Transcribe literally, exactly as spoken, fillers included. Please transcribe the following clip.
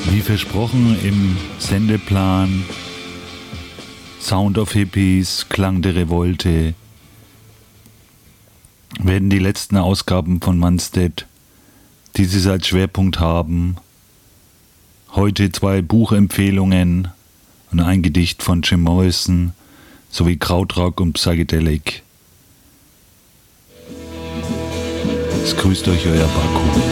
Wie versprochen im Sendeplan Sound of Hippies, Klang der Revolte werden die letzten Ausgaben von Manstead, die sie als Schwerpunkt haben. Heute zwei Buchempfehlungen und ein Gedicht von Jim Morrison sowie Krautrock und Psychedelic. Es grüßt euch euer Baku.